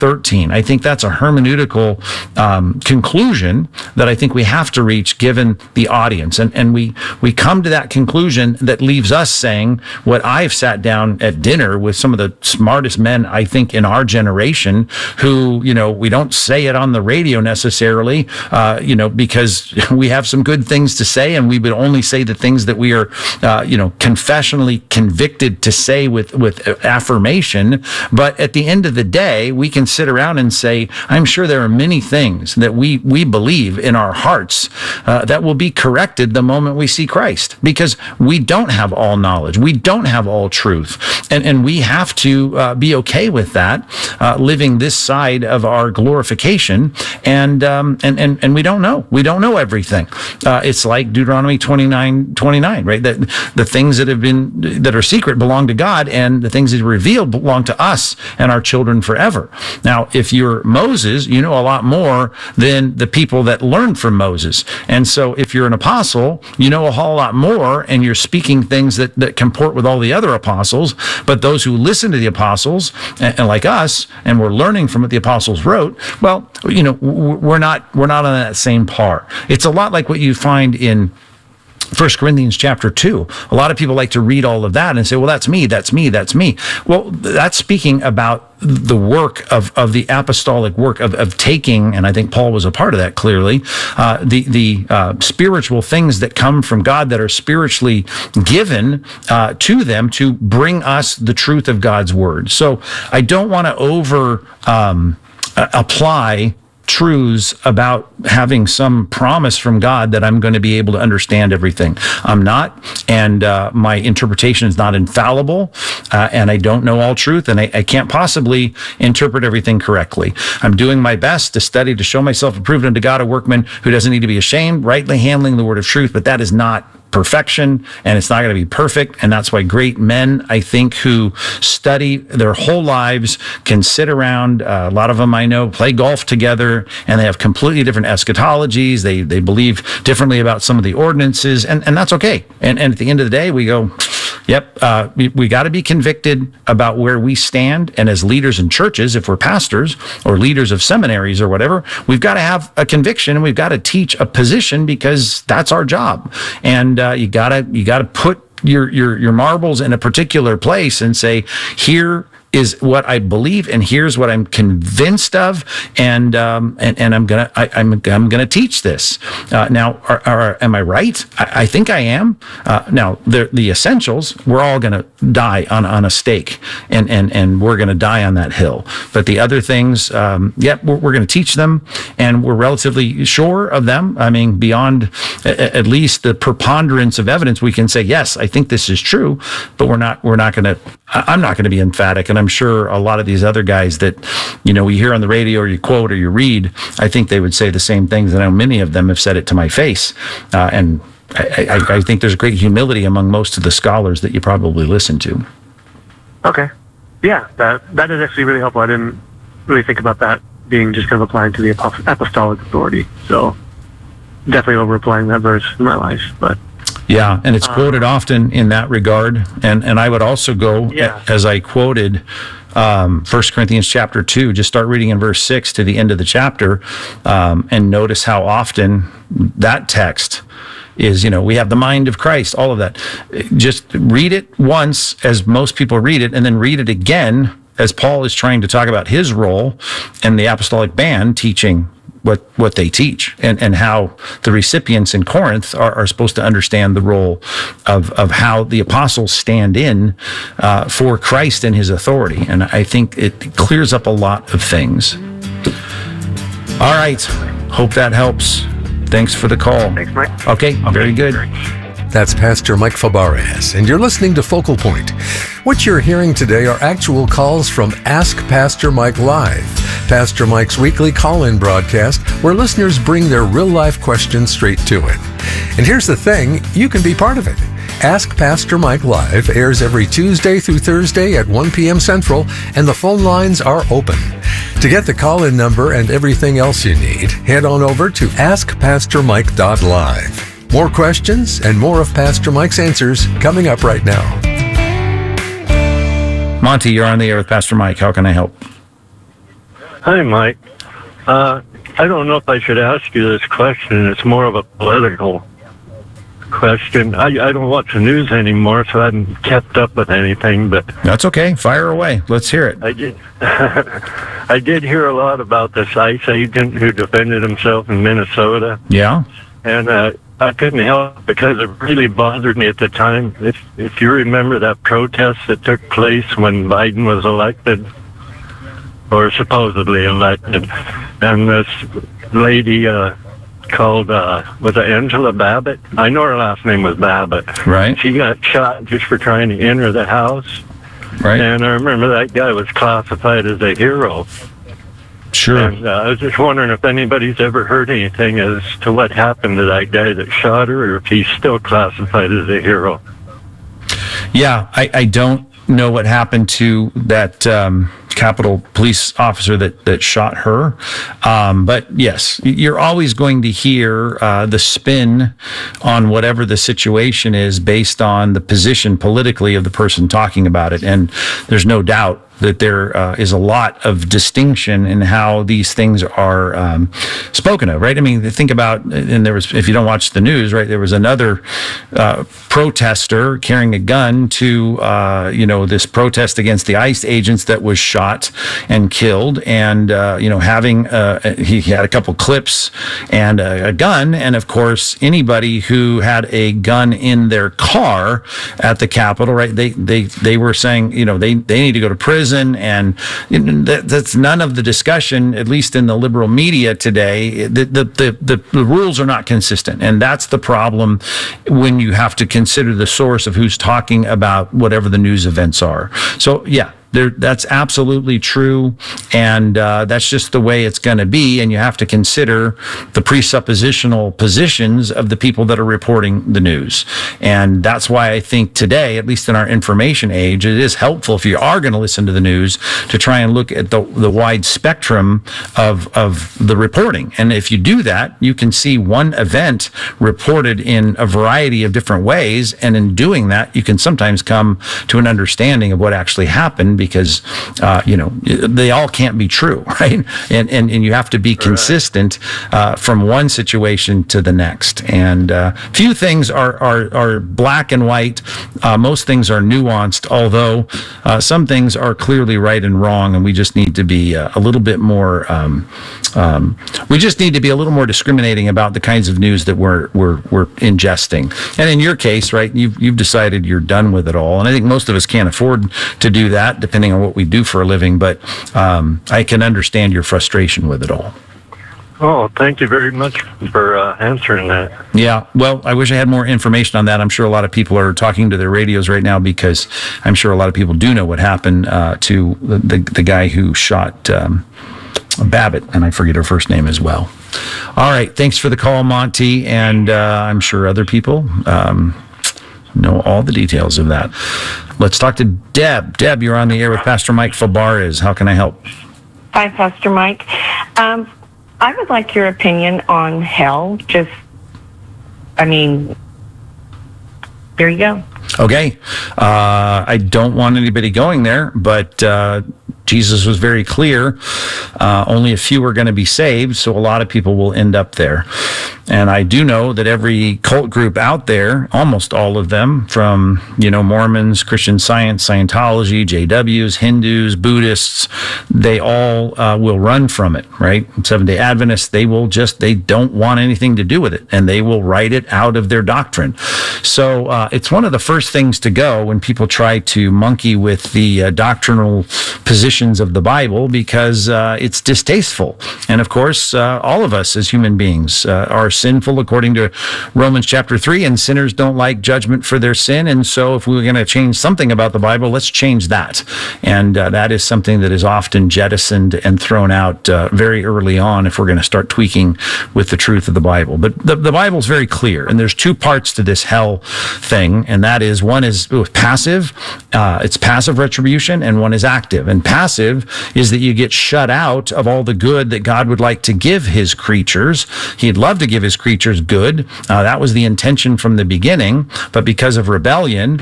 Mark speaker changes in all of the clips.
Speaker 1: 13. I think that's a hermeneutical conclusion that I think we have to reach given the audience. And we come to that conclusion that leaves us saying what I've sat down at dinner with some of the smartest men, I think, in our generation who, we don't say it on the radio necessarily, because we have some good things to say, and we would only say the things that we are, confessionally convicted to say with affirmation. But at the end of the day, we can sit around and say, I'm sure there are many things that we believe in our hearts that will be corrected the moment we see Christ, because we don't have all knowledge. We don't have all truth. And we have to be okay with that, living this side of our glorification. And we don't know. We don't know everything. It's like Deuteronomy 29:29, right? That the things that are secret belong to God, and the things that are revealed belong to us and our children forever. Now, if you're Moses, you know a lot more than the people that learned from Moses. And so if you're an apostle, you know a whole lot more, and you're speaking things that comport with all the other apostles. But those who listen to the apostles, and like us, and we're learning from what the apostles wrote, well, we're not on that same par. It's a lot like what you find in 1 Corinthians chapter 2. A lot of people like to read all of that and say, well, that's me. Well, that's speaking about the work of the apostolic work of taking, and I think Paul was a part of that clearly, the spiritual things that come from God that are spiritually given to them to bring us the truth of God's word. So I don't want to apply truths about having some promise from God that I'm going to be able to understand everything. I'm not, and my interpretation is not infallible, and I don't know all truth, and I can't possibly interpret everything correctly. I'm doing my best to study to show myself approved unto God, a workman who doesn't need to be ashamed, rightly handling the word of truth, but that is not perfection, and it's not going to be perfect. And that's why great men, I think, who study their whole lives can sit around, a lot of them I know play golf together, and they have completely different eschatologies. They believe differently about some of the ordinances, and that's okay. And at the end of the day, we go, yep, we got to be convicted about where we stand. And as leaders in churches, if we're pastors or leaders of seminaries or whatever, we've got to have a conviction, and we've got to teach a position, because that's our job. And you gotta put your marbles in a particular place and say, here is what I believe, and here's what I'm convinced of, and I'm gonna teach this. Now, am I right? I think I am. Now, the essentials, we're all gonna die on a stake, and we're gonna die on that hill. But the other things, we're gonna teach them, and we're relatively sure of them. I mean, beyond at least the preponderance of evidence, we can say, yes, I think this is true. But I'm not gonna be emphatic, and I'm sure a lot of these other guys that, we hear on the radio or you quote or you read, I think they would say the same things. And I know many of them have said it to my face. And I think there's great humility among most of the scholars that you probably listen to.
Speaker 2: Okay. Yeah, that is actually really helpful. I didn't really think about that being just kind of applying to the apostolic authority. So definitely over-applying that verse in my life, but...
Speaker 1: Yeah, and it's quoted often in that regard. And I would also go, as I quoted 1 Corinthians chapter 2, just start reading in verse 6 to the end of the chapter, and notice how often that text is, we have the mind of Christ, all of that. Just read it once, as most people read it, and then read it again, as Paul is trying to talk about his role in the apostolic band teaching what they teach, and how the recipients in Corinth are supposed to understand the role of how the apostles stand in for Christ and his authority. And I think it clears up a lot of things. All right. Hope that helps. Thanks for the call.
Speaker 2: Thanks, Mike.
Speaker 1: Okay, very good.
Speaker 3: That's Pastor Mike Fabarez, and you're listening to Focal Point. What you're hearing today are actual calls from Ask Pastor Mike Live, Pastor Mike's weekly call-in broadcast where listeners bring their real-life questions straight to it. And here's the thing, you can be part of it. Ask Pastor Mike Live airs every Tuesday through Thursday at 1 p.m. Central, and the phone lines are open. To get the call-in number and everything else you need, head on over to askpastormike.live. More questions and more of Pastor Mike's answers coming up right now.
Speaker 1: Monty, you're on the air with Pastor Mike. How can I help?
Speaker 4: Hi, Mike. I don't know if I should ask you this question. It's more of a political question. I don't watch the news anymore, so I haven't kept up with anything, but
Speaker 1: That's okay. Fire away. Let's hear it.
Speaker 4: I did I did hear a lot about this ICE agent who defended himself in Minnesota,
Speaker 1: Yeah.
Speaker 4: and I couldn't help because it really bothered me at the time. If you remember that protest that took place when Biden was elected, or supposedly elected, and this lady called, was it Angela Babbitt? I know her last name was Babbitt.
Speaker 1: Right.
Speaker 4: She got shot just for trying to enter the house.
Speaker 1: Right.
Speaker 4: And I remember that guy was classified as a hero.
Speaker 1: Sure.
Speaker 4: And I was just wondering if anybody's ever heard anything as to what happened to that guy that shot her, or if he's still classified as a hero.
Speaker 1: Yeah, I don't know what happened to that Capitol Police officer that shot her. But yes, you're always going to hear the spin on whatever the situation is based on the position politically of the person talking about it. And there's no doubt that there is a lot of distinction in how these things are spoken of, right? I mean, think about, and there was, if you don't watch the news, right, there was another protester carrying a gun to, this protest against the ICE agents that was shot and killed, and, having, he had a couple clips and a gun, and of course, anybody who had a gun in their car at the Capitol, right, they were saying, they need to go to prison. And that's none of the discussion, at least in the liberal media today. The rules are not consistent. And that's the problem when you have to consider the source of who's talking about whatever the news events are. So, yeah. That's absolutely true, and that's just the way it's going to be, and you have to consider the presuppositional positions of the people that are reporting the news. And that's why I think today, at least in our information age, it is helpful if you are going to listen to the news to try and look at the wide spectrum of the reporting. And if you do that, you can see one event reported in a variety of different ways, and in doing that, you can sometimes come to an understanding of what actually happened, because they all can't be true, right? And you have to be consistent from one situation to the next. And few things are black and white. Most things are nuanced, although some things are clearly right and wrong, and we just need to be a little bit more. We just need to be a little more discriminating about the kinds of news that we're ingesting. And in your case, right, you've decided you're done with it all, and I think most of us can't afford to do that, depending on what we do for a living, but I can understand your frustration with it all.
Speaker 4: Oh, thank you very much for answering that. Yeah,
Speaker 1: well, I wish I had more information on that. I'm sure a lot of people are talking to their radios right now, because I'm sure a lot of people do know what happened to the guy who shot Babbitt, and I forget her first name as well. All right, thanks for the call, Monty, and I'm sure other people know all the details of that. Let's talk to Deb. Deb, you're on the air with Pastor Mike Fabarez. How can I help?
Speaker 5: Hi, Pastor Mike. I would like your opinion on hell. There you go.
Speaker 1: Okay. I don't want anybody going there, but Jesus was very clear. Only a few are going to be saved, so a lot of people will end up there. And I do know that every cult group out there, almost all of them, from, Mormons, Christian Science, Scientology, JWs, Hindus, Buddhists, they all will run from it, right? Seventh-day Adventists, they don't want anything to do with it, and they will write it out of their doctrine. So it's one of the first things to go when people try to monkey with the doctrinal positions of the Bible, because it's distasteful. And of course, all of us as human beings are sinful according to Romans chapter 3, and sinners don't like judgment for their sin. And so if we're going to change something about the Bible, let's change that. And that is something that is often jettisoned and thrown out very early on if we're going to start tweaking with the truth of the Bible. But the Bible's very clear, and there's two parts to this hell thing, and that is, one is passive, it's passive retribution, and one is active. And passive passive is that you get shut out of all the good that God would like to give his creatures. He'd love to give his creatures good. That was the intention from the beginning. But because of rebellion,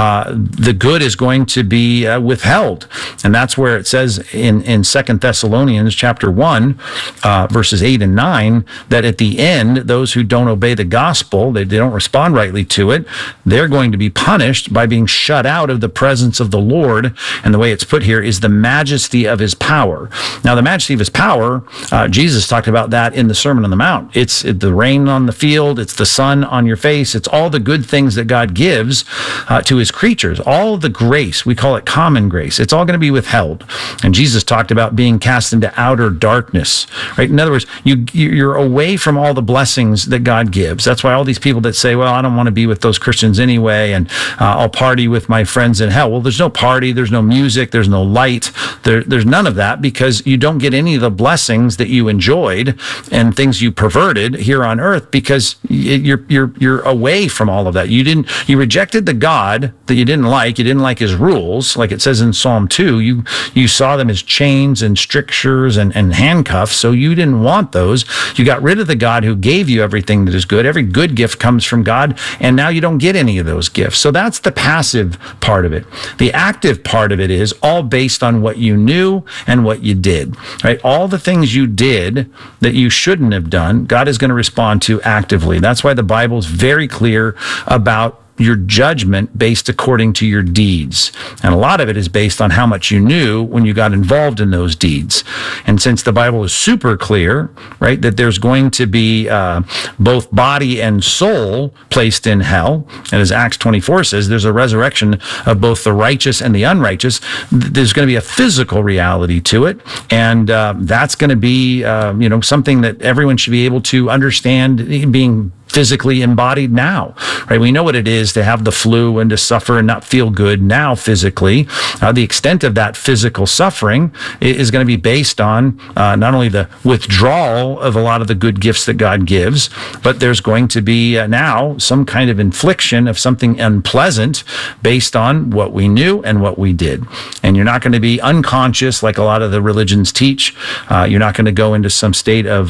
Speaker 1: the good is going to be withheld. And that's where it says in 2 Thessalonians chapter 1, verses 8 and 9, that at the end, those who don't obey the gospel, they don't respond rightly to it, they're going to be punished by being shut out of the presence of the Lord. And the way it's put here is the majesty of his power. Now, the majesty of his power, Jesus talked about that in the Sermon on the Mount. It's the rain on the field, it's the sun on your face, it's all the good things that God gives to his creatures. All the grace, we call it common grace, it's all going to be withheld. And Jesus talked about being cast into outer darkness, right? In other words, you're away from all the blessings that God gives. That's why all these people that say, well, I don't want to be with those Christians anyway, and I'll party with my friends in hell. Well, there's no party, there's no music, there's no light, there's none of that, because you don't get any of the blessings that you enjoyed and things you perverted here on earth, because you're away from all of that. You rejected the God that you didn't like his rules, like it says in Psalm 2. You saw them as chains and strictures and handcuffs, so you didn't want those. You got rid of the God who gave you everything that is good. Every good gift comes from God, and now you don't get any of those gifts. So that's the passive part of it. The active part of it is all based on what you knew and what you did, right? All the things you did that you shouldn't have done, God is going to respond to actively. That's why the Bible is very clear about your judgment based according to your deeds. And a lot of it is based on how much you knew when you got involved in those deeds. And since the Bible is super clear, right, that there's going to be both body and soul placed in hell, and as Acts 24 says, there's a resurrection of both the righteous and the unrighteous, there's going to be a physical reality to it. And that's going to be, something that everyone should be able to understand, being physically embodied now, right? We know what it is to have the flu and to suffer and not feel good now physically. The extent of that physical suffering is going to be based on not only the withdrawal of a lot of the good gifts that God gives, but there's going to be now some kind of infliction of something unpleasant based on what we knew and what we did. And you're not going to be unconscious like a lot of the religions teach. You're not going to go into some state of,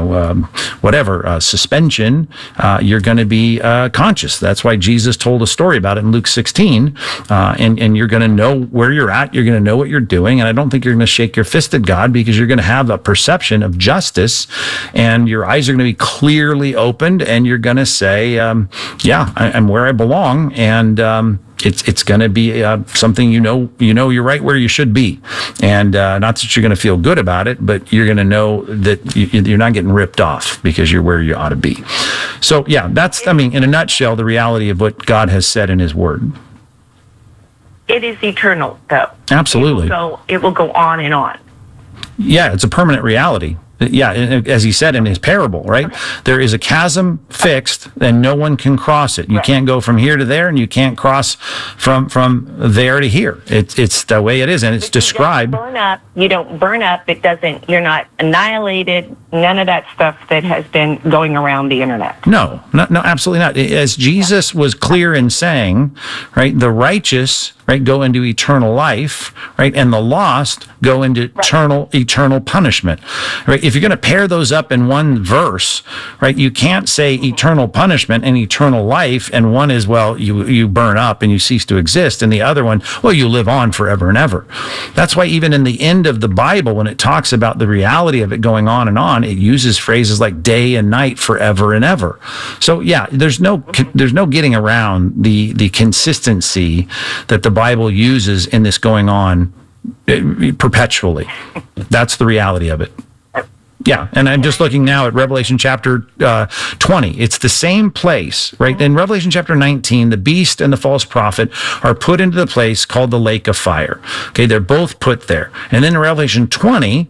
Speaker 1: suspension. You're going to be conscious. That's why Jesus told a story about it in Luke 16. And you're going to know where you're at. You're going to know what you're doing. And I don't think you're going to shake your fist at God, because you're going to have a perception of justice, and your eyes are going to be clearly opened, and you're going to say, I'm where I belong. And it's going to be something you're right where you should be, and not that you're going to feel good about it, but you're going to know that you're not getting ripped off because you're where you ought to be. So that's, in a nutshell, the reality of what God has said in his word.
Speaker 5: It is eternal, though.
Speaker 1: Absolutely.
Speaker 5: It will go on and on.
Speaker 1: Yeah, it's a permanent reality. Yeah, as he said in his parable, right? There is a chasm fixed, and no one can cross it. You can't go from here to there, and you can't cross from there to here. It's the way it is, and it's described.
Speaker 5: You don't burn up. It doesn't. You're not annihilated. None of that stuff that has been going around the internet.
Speaker 1: No, absolutely not. As Jesus was clear in saying, right, the righteous, right, go into eternal life, right, and the lost go into eternal punishment, right? If you're going to pair those up in one verse, right, you can't say eternal punishment and eternal life, and one is, well, you burn up and you cease to exist, and the other one, well, you live on forever and ever. That's why even in the end of the Bible, when it talks about the reality of it going on and on, it uses phrases like day and night, forever and ever. So there's no getting around the consistency that the Bible uses in this going on perpetually. That's the reality of it. Yeah, and I'm just looking now at Revelation chapter 20. It's the same place, right? In Revelation chapter 19, the beast and the false prophet are put into the place called the lake of fire. Okay, they're both put there. And then in Revelation 20,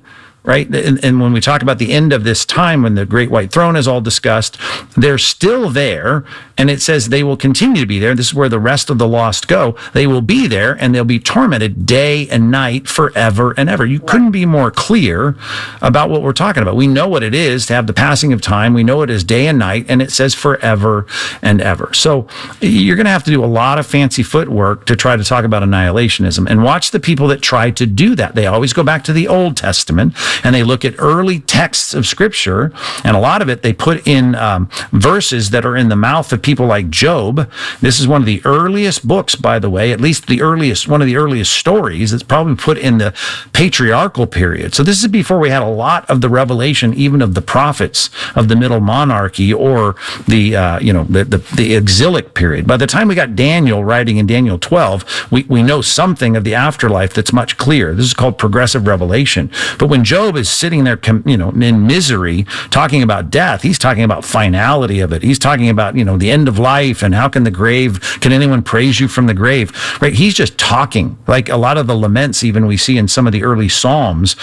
Speaker 1: right? And when we talk about the end of this time, when the great white throne is all discussed, they're still there. And it says they will continue to be there. This is where the rest of the lost go. They will be there and they'll be tormented day and night forever and ever. You couldn't be more clear about what we're talking about. We know what it is to have the passing of time. We know it is day and night, and it says forever and ever. So you're going to have to do a lot of fancy footwork to try to talk about annihilationism. And watch the people that try to do that. They always go back to the Old Testament and they look at early texts of Scripture, and a lot of it they put in verses that are in the mouth of people like Job. This is one of the earliest books, by the way, at least one of the earliest stories that's probably put in the patriarchal period. So this is before we had a lot of the revelation, even of the prophets of the middle monarchy or the exilic period. By the time we got Daniel writing in Daniel 12, we know something of the afterlife that's much clearer. This is called progressive revelation. But when Job is sitting there, in misery, talking about death, he's talking about finality of it. He's talking about, the end of life and how can anyone praise you from the grave, right? He's just talking like a lot of the laments, even we see in some of the early Psalms.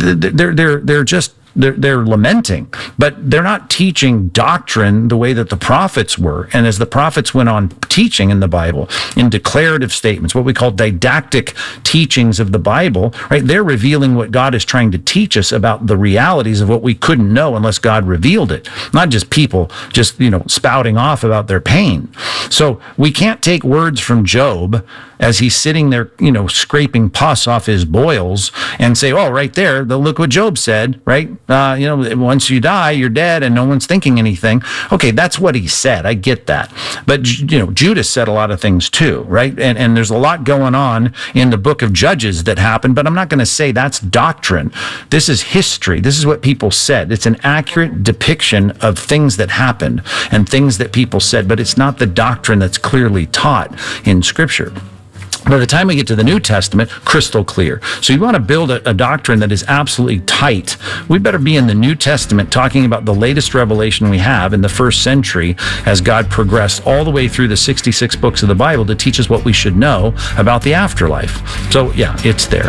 Speaker 1: They're lamenting, but they're not teaching doctrine the way that the prophets were. And as the prophets went on teaching in the Bible, in declarative statements, what we call didactic teachings of the Bible, right? They're revealing what God is trying to teach us about the realities of what we couldn't know unless God revealed it. Not just people just, spouting off about their pain. So we can't take words from Job as he's sitting there, scraping pus off his boils and say, oh, right there, look what Job said, right? Once you die, you're dead and no one's thinking anything. Okay, that's what he said. I get that. But, Judas said a lot of things too, right? And there's a lot going on in the book of Judges that happened, but I'm not going to say that's doctrine. This is history. This is what people said. It's an accurate depiction of things that happened and things that people said, but it's not the doctrine that's clearly taught in Scripture. By the time we get to the New Testament, crystal clear. So you want to build a doctrine that is absolutely tight. We better be in the New Testament talking about the latest revelation we have in the first century as God progressed all the way through the 66 books of the Bible to teach us what we should know about the afterlife. So yeah, it's there.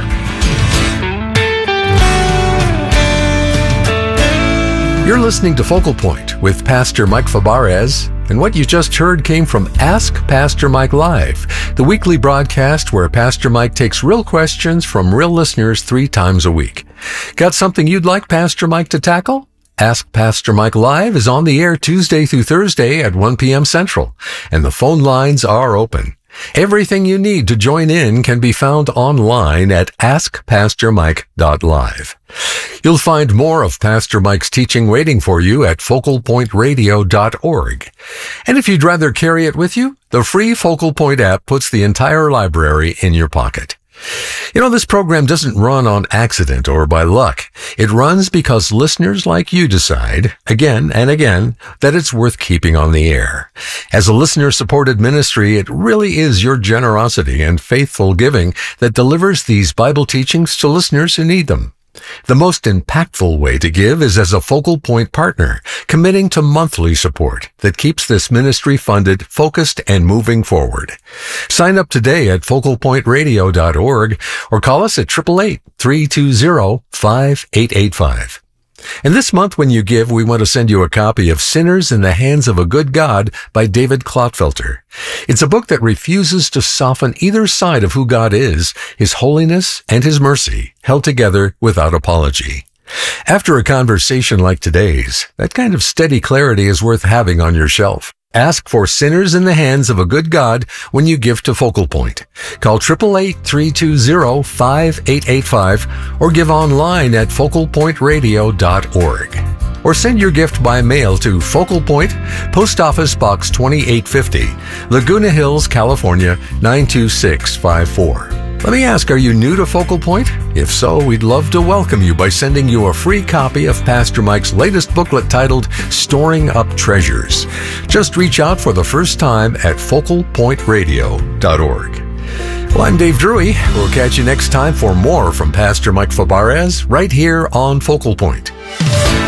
Speaker 3: You're listening to Focal Point with Pastor Mike Fabarez, and what you just heard came from Ask Pastor Mike Live, the weekly broadcast where Pastor Mike takes real questions from real listeners 3 times a week. Got something you'd like Pastor Mike to tackle? Ask Pastor Mike Live is on the air Tuesday through Thursday at 1 p.m. Central, and the phone lines are open. Everything you need to join in can be found online at askpastormike.live. You'll find more of Pastor Mike's teaching waiting for you at focalpointradio.org. And if you'd rather carry it with you, the free Focal Point app puts the entire library in your pocket. This program doesn't run on accident or by luck. It runs because listeners like you decide, again and again, that it's worth keeping on the air. As a listener-supported ministry, it really is your generosity and faithful giving that delivers these Bible teachings to listeners who need them. The most impactful way to give is as a Focal Point partner, committing to monthly support that keeps this ministry funded, focused, and moving forward. Sign up today at focalpointradio.org or call us at 888-320-5885. And this month when you give, we want to send you a copy of Sinners in the Hands of a Good God by David Clotfelter. It's a book that refuses to soften either side of who God is, His holiness and His mercy, held together without apology. After a conversation like today's, that kind of steady clarity is worth having on your shelf. Ask for Sinners in the Hands of a Good God when you give to Focal Point. Call 888-320-5885 or give online at focalpointradio.org. Or send your gift by mail to Focal Point, Post Office Box 2850, Laguna Hills, California 92654. Let me ask, are you new to Focal Point? If so, we'd love to welcome you by sending you a free copy of Pastor Mike's latest booklet titled Storing Up Treasures. Just reach out for the first time at focalpointradio.org. Well, I'm Dave Drury. We'll catch you next time for more from Pastor Mike Fabarez right here on Focal Point.